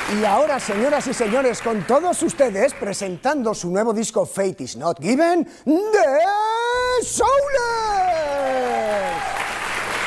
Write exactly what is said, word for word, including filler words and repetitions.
Y ahora, señoras y señores, con todos ustedes, presentando su nuevo disco Fate is Not Given, The